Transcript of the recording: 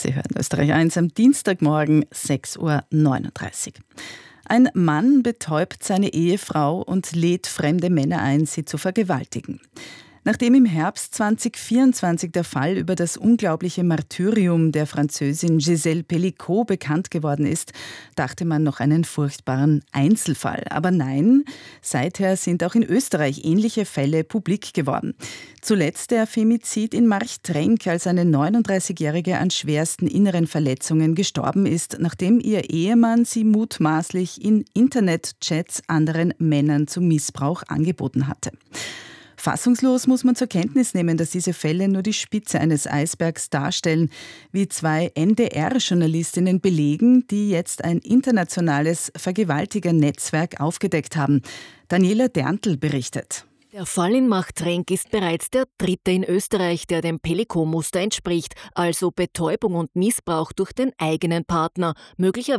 Sie hören Österreich 1 am Dienstagmorgen 6:39 Uhr. Ein Mann betäubt seine Ehefrau und lädt fremde Männer ein, sie zu vergewaltigen. Nachdem im Herbst 2024 der Fall über das unglaubliche Martyrium der Französin Gisèle Pelicot bekannt geworden ist, dachte man noch einen furchtbaren Einzelfall. Aber nein, seither sind auch in Österreich ähnliche Fälle publik geworden. Zuletzt der Femizid in Marchtrenk, als eine 39-Jährige an schwersten inneren Verletzungen gestorben ist, nachdem ihr Ehemann sie mutmaßlich in Internetchats anderen Männern zum Missbrauch angeboten hatte. Fassungslos muss man zur Kenntnis nehmen, dass diese Fälle nur die Spitze eines Eisbergs darstellen, wie zwei NDR-Journalistinnen belegen, die jetzt ein internationales Vergewaltigernetzwerk aufgedeckt haben. Daniela Derntl berichtet. Der Fall in Marchtrenk ist bereits der dritte in Österreich, der dem Pelicot-Muster entspricht, also Betäubung und Missbrauch durch den eigenen Partner, möglicherweise